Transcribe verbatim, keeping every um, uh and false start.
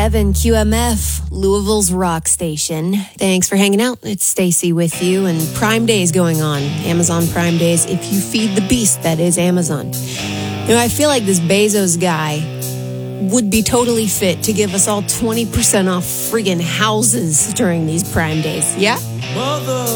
seven Q M F, Louisville's rock station. Thanks for hanging out. It's Stacy with you, and Prime Day is going on. Amazon Prime Days, if you feed the beast that is Amazon. You know, I feel like this Bezos guy would be totally fit to give us all twenty percent off friggin' houses during these Prime Days. Yeah? Mother.